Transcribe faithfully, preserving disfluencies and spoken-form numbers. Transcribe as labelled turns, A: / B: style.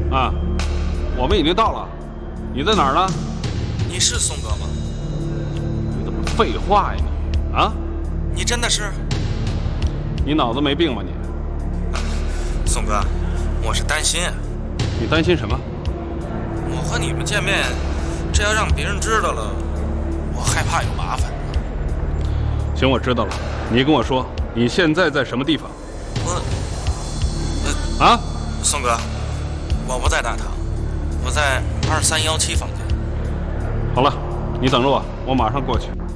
A: 啊，我们已经到了，你在哪儿呢？
B: 你是宋哥吗？
A: 你怎么废话呀你？啊？
B: 你真的是？
A: 你脑子没病吗你？
B: 宋哥，我是担心。
A: 你担心什么？
B: 我和你们见面，这要让别人知道了，我害怕有麻烦。
A: 行，我知道了。你跟我说，你现在在什么地方？
B: 我，呃，
A: 啊？
B: 宋哥，我不在大堂，我在二三幺七房间。
A: 好了，你等着我，我马上过去。